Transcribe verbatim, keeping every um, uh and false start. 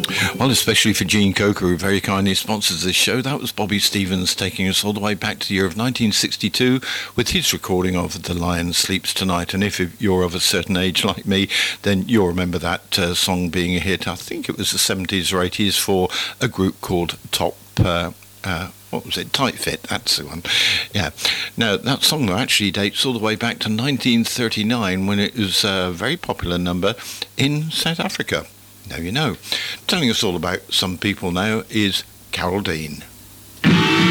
Well, especially for Gene Coker, who very kindly sponsors this show. That was Bobby Stevens taking us all the way back to the year of nineteen sixty-two with his recording of The Lion Sleeps Tonight. And if you're of a certain age like me, then you'll remember that uh, song being a hit. I think it was the seventies or eighties for a group called Top... Uh, uh, what was it? Tight Fit, that's the one. Yeah. Now, that song actually dates all the way back to nineteen thirty-nine when it was a very popular number in South Africa. Now you know. Telling us all about some people now is Carol Dean.